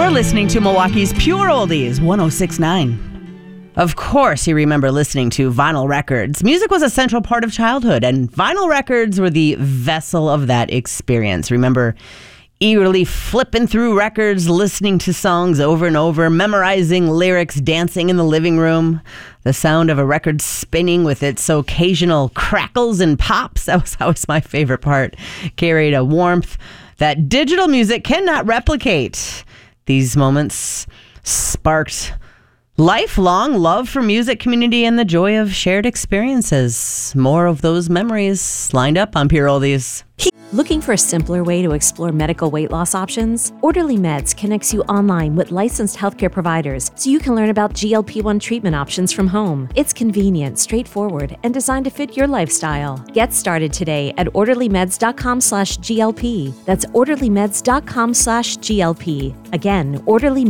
You're listening to Milwaukee's Pure Oldies, 106.9. Of course, you remember listening to vinyl records. Music was a central part of childhood, and vinyl records were the vessel of that experience. Remember eagerly flipping through records, listening to songs over and over, memorizing lyrics, dancing in the living room. The sound of a record spinning with its occasional crackles and pops, that was always my favorite part, carried a warmth that digital music cannot replicate. These moments sparked lifelong love for music, community, and the joy of shared experiences. More of those memories lined up on Pure Oldies. Looking for a simpler way to explore medical weight loss options? Orderly Meds connects you online with licensed healthcare providers so you can learn about GLP-1 treatment options from home. It's convenient, straightforward, and designed to fit your lifestyle. Get started today at orderlymeds.com/GLP. That's orderlymeds.com/GLP. Again,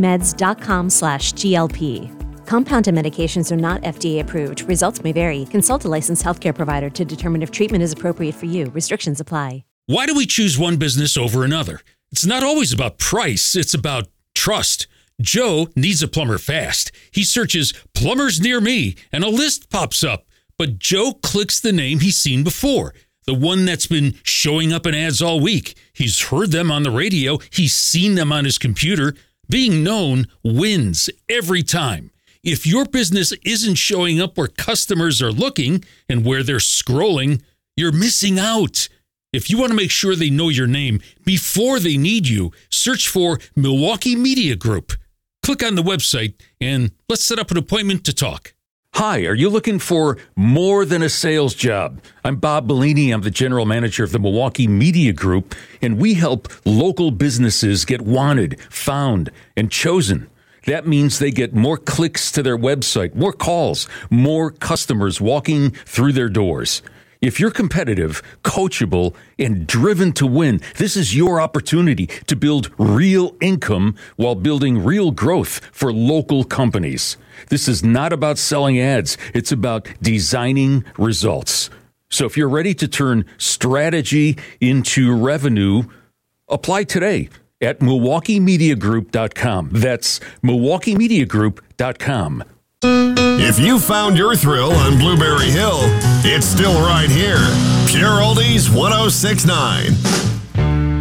orderlymeds.com/GLP. Compounded medications are not FDA approved. Results may vary. Consult a licensed healthcare provider to determine if treatment is appropriate for you. Restrictions apply. Why do we choose one business over another? It's not always about price. It's about trust. Joe needs a plumber fast. He searches plumbers near me and a list pops up. But Joe clicks the name he's seen before, the one that's been showing up in ads all week. He's heard them on the radio. He's seen them on his computer. Being known wins every time. If your business isn't showing up where customers are looking and where they're scrolling, you're missing out. If you want to make sure they know your name before they need you, search for Milwaukee Media Group. Click on the website and let's set up an appointment to talk. Hi, are you looking for more than a sales job? I'm Bob Bellini. I'm the general manager of the Milwaukee Media Group, and we help local businesses get wanted, found, and chosen. That means they get more clicks to their website, more calls, more customers walking through their doors. If you're competitive, coachable, and driven to win, this is your opportunity to build real income while building real growth for local companies. This is not about selling ads. It's about designing results. So if you're ready to turn strategy into revenue, apply today at MilwaukeeMediaGroup.com. That's MilwaukeeMediaGroup.com. If you found your thrill on Blueberry Hill, it's still right here. Pure Oldies 106.9.